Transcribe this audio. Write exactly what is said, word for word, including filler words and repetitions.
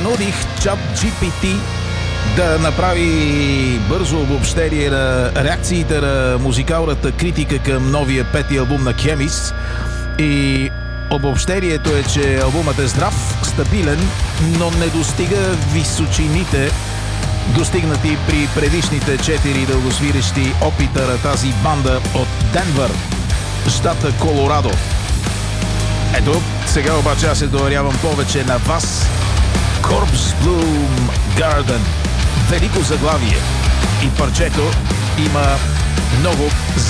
принудих чат джи пи ти да направи бързо обобщение на реакциите на музикалната критика към новия пети албум на Chemist. И обобщението е, че албумът е здрав, стабилен, но не достига височините, достигнати при предишните четири дългосвирещи опита на тази банда от Денвър, щата Колорадо. Ето, сега обаче аз се доверявам повече на вас. Corpse Bloom Garden. Велико заглавие. И парчето има много